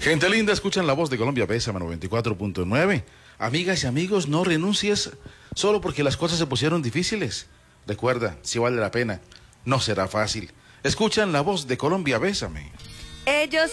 Gente linda, escuchan la voz de Colombia Bésame 94.9. Amigas y amigos, no renuncies solo porque las cosas se pusieron difíciles. Recuerda, si vale la pena, no será fácil. Escuchan la voz de Colombia Bésame. Ellos